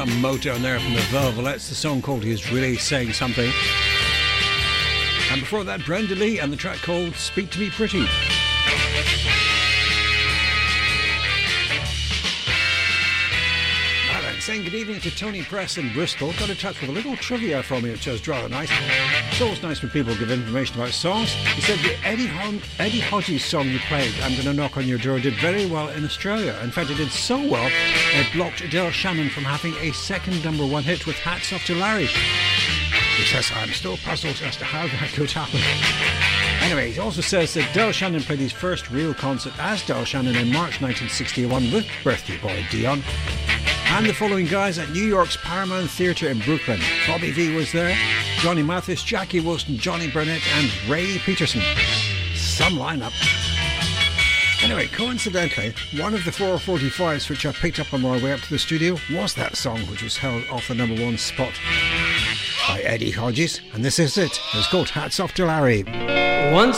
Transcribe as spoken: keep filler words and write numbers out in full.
Some Motown there from the Velvelettes, the song called He's Really Saying Something. And before that, Brenda Lee and the track called Speak to Me Pretty. Saying good evening to Tony Press in Bristol. Got in touch with a little trivia for me, which was rather nice. It's always nice when people give information about songs. He said the Eddie, Hon- Eddie Hodges song you played, I'm Gonna Knock on Your Door, did very well in Australia. In fact, it did so well, it blocked Adele Shannon from having a second number one hit with Hats Off to Larry. He says, I'm still puzzled as to how that could happen. Anyway, he also says that Del Shannon played his first real concert as Del Shannon in March nineteen sixty-one with birthday boy Dion. And the following guys at New York's Paramount Theatre in Brooklyn. Bobby Vee was there, Johnny Mathis, Jackie Wilson, Johnny Burnett and Ray Peterson. Some lineup. Anyway, coincidentally, one of the four forty-fives which I picked up on my way up to the studio was that song which was held off the number one spot by Eddie Hodges. And this is it. It's called Hats Off to Larry. Once